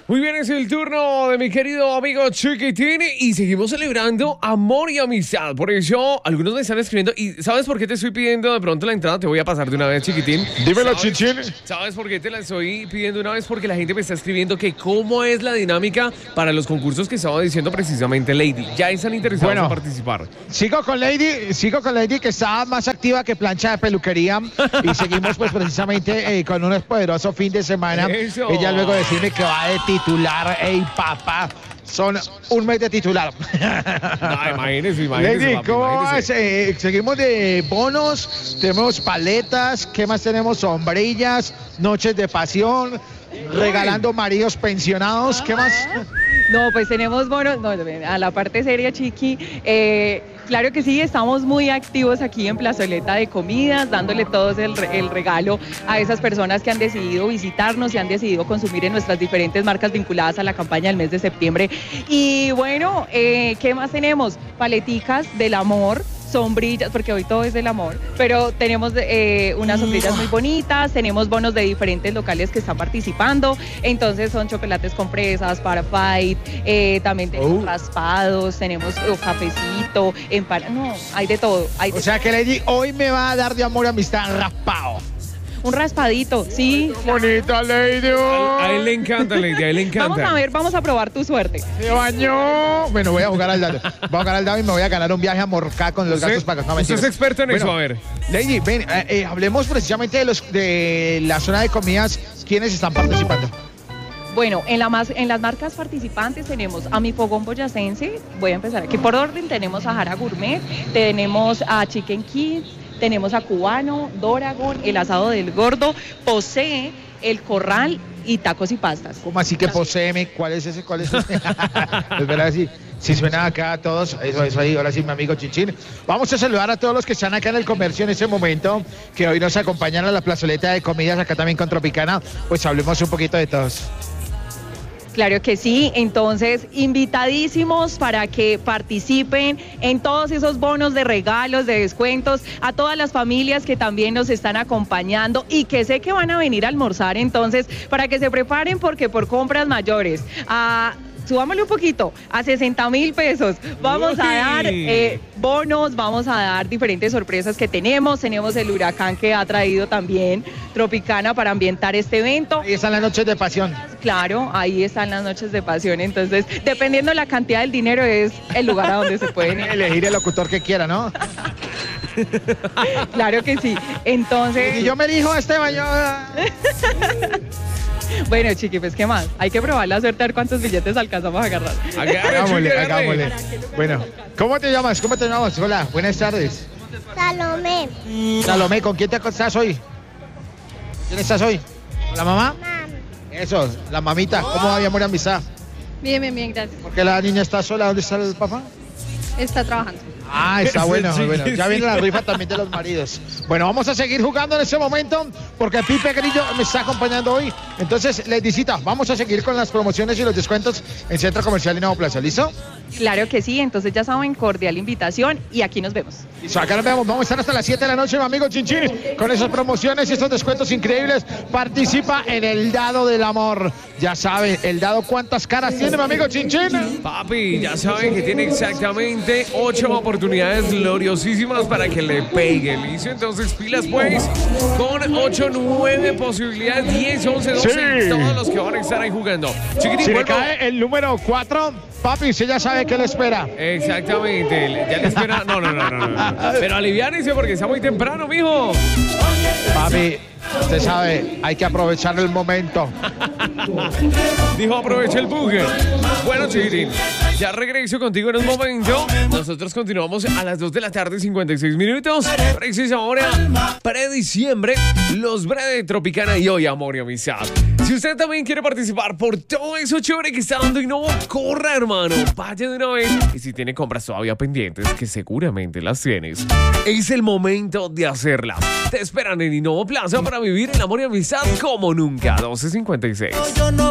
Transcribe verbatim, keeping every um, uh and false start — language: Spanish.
Muy bien, es el turno de mi querido amigo Chiquitín y seguimos celebrando amor y amistad. Por eso, algunos me están escribiendo. ¿Y sabes por qué te estoy pidiendo de pronto la entrada? Te voy a pasar de una vez, Chiquitín. Dímelo, ¿Sabes? Chichín. ¿Sabes por qué te la estoy pidiendo una vez? Porque la gente me está escribiendo que cómo es la dinámica para los concursos que estaba diciendo precisamente Lady. Ya están interesados Bueno. en participar. Sigo con Lady, sigo con Lady que está más activa que plancha de peluquería y seguimos pues precisamente eh, con un poderoso fin de semana. Eso. Ella luego decirme que va de titular, ey papá, son un mes de titular. No, imagínese, imagínese. Lady, papi, ¿cómo vas? imagínese. Eh, seguimos de bonos, tenemos paletas, ¿qué más tenemos? Sombrillas, noches de pasión, regalando maridos pensionados, ¿qué más? No, pues tenemos bonos, no, a la parte seria, Chiqui, eh, claro que sí, estamos muy activos aquí en Plazoleta de Comidas, dándole todos el, el regalo a esas personas que han decidido visitarnos y han decidido consumir en nuestras diferentes marcas vinculadas a la campaña del mes de septiembre. Y bueno, eh, ¿qué más tenemos? Paleticas del amor, sombrillas, porque hoy todo es del amor, pero tenemos eh, unas sombrillas muy bonitas, tenemos bonos de diferentes locales que están participando, entonces son chocolates con fresas, para fight, eh, también tenemos Oh. raspados, tenemos oh, cafecito, empanadas, no, hay de todo. Hay de O sea que Lady hoy me va a dar de amor y amistad raspado. un raspadito, sí. Bonita Lady. A él le encanta, Lady, a él le encanta. Vamos a ver, vamos a probar tu suerte. Se bañó. Bueno, voy a jugar al dado. Voy a jugar al dado y me voy a ganar un viaje a Morcá con los Usted- gastos pagados. No, usted es mentiras. experto en eso, Bueno, a ver. Lady, ven, eh, eh, hablemos precisamente de los de la zona de comidas. ¿Quiénes están participando? Bueno, en, la más, en las marcas participantes tenemos a Mi Fogón Boyacense, voy a empezar aquí por orden, tenemos a Jara Gourmet, tenemos a Chicken Kids, tenemos a Cubano, Doragon, El Asado del Gordo, Posee, El Corral y Tacos y Pastas. ¿Cómo así que poseeme? ¿Cuál es ese? ¿Cuál es ese? Es verdad, sí. Si suena acá a todos, eso, eso ahí, ahora sí, mi amigo Chichín. Vamos a saludar a todos los que están acá en el comercio en este momento, que hoy nos acompañan a la plazoleta de comidas, acá también con Tropicana. Pues hablemos un poquito de todos. Claro que sí, entonces invitadísimos para que participen en todos esos bonos de regalos, de descuentos, a todas las familias que también nos están acompañando y que sé que van a venir a almorzar, entonces para que se preparen porque por compras mayores a... Subámosle un poquito, a sesenta mil pesos. Vamos a Uy. dar eh, bonos, vamos a dar diferentes sorpresas que tenemos. Tenemos el huracán que ha traído también Tropicana para ambientar este evento. Ahí están las noches de pasión. Claro, ahí están las noches de pasión. Entonces, dependiendo de la cantidad del dinero, es el lugar a donde se pueden ir. Elegir el locutor que quiera, ¿no? Claro que sí. Entonces, Y yo me elijo a este baño. bueno, Chiqui, pues, ¿qué más? Hay que probar la suerte a ver cuántos billetes alcanzamos a agarrar. Agarre, Hagámosle, Chiqui, agarre. hagámosle. Bueno, ¿cómo te llamas? ¿Cómo te llamas? Hola, buenas tardes. Salomé. Salomé, ¿con quién te acostás hoy? ¿Quién estás hoy? ¿Con la mamá? Mam. Eso, la mamita. ¿Cómo va mi amor y amistad? Bien, bien, bien, gracias. ¿Por qué la niña está sola? ¿Dónde está el papá? Está trabajando. Ah, está Ese bueno, chiqui, bueno. Ya sí. viene la rifa también de los maridos. Bueno, vamos a seguir jugando en este momento porque Pipe Grillo me está acompañando hoy. Entonces, les visita, vamos a seguir con las promociones y los descuentos en Centro Comercial y Nuevo Plaza. ¿Listo? Claro que sí, entonces ya saben, cordial invitación y aquí nos vemos. Listo, acá nos vemos. Vamos a estar hasta las siete de la noche, mi amigo Chinchín, con esas promociones y estos descuentos increíbles. Participa en el dado del amor. Ya saben, el dado cuántas caras tiene, mi amigo Chinchín. Papi, ya saben que tiene exactamente ocho oportunidades gloriosísimas para que le pegue. ¿Listo? Entonces, pilas pues, con ocho, nueve posibilidades, diez, once, doce, Sí. todos los que van a estar ahí jugando. Chiquitín, Si le vuelvo. cae el número cuatro, papi, usted ya sabe qué le espera. Exactamente, ya le espera. No, no, no, no, no. Pero aliviánese porque está muy temprano, mijo. Papi, usted sabe, hay que aprovechar el momento. Dijo, aprovecha el bugger. Bueno, Chiquitín, ya regreso contigo en un momento. Nosotros continuamos a las dos de la tarde, cincuenta y seis minutos. Precisa ahora, pre-diciembre, los bre de Tropicana y hoy amor y amistad. Si usted también quiere participar por todo eso chévere que está dando y no, corra, hermano, vaya de una vez. Y si tiene compras todavía pendientes, que seguramente las tienes, es el momento de hacerlas. Te esperan en Innova Plaza para vivir el amor y amistad como nunca. doce cincuenta y seis.